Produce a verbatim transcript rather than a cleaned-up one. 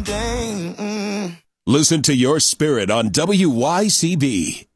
day. Mm. Listen to your spirit on W Y C B.